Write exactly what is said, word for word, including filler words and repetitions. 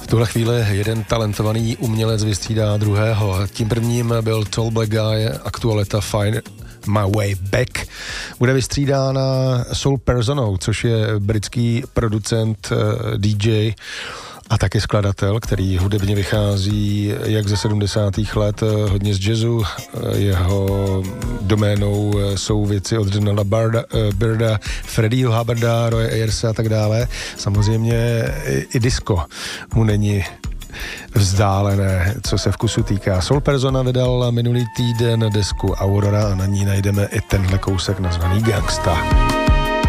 tuhle chvíli jeden talentovaný umělec vystřídá druhého. Tím prvním byl Tall Black Guy, aktualita Find My Way Back. Bude vystřídána Soul Personou, což je britský producent, D J a taky skladatel, který hudebně vychází jak ze sedmdesátých let, hodně z jazzu. Jeho doménou jsou věci od Donalda Barda, Birda, Freddieho Hubbarda, Roye Ayersa a tak dále. Samozřejmě i disco mu není vzdálené, co se vkusu týká. Soul Persona vydal minulý týden desku Aurora a na ní najdeme i tenhle kousek nazvaný Gangsta.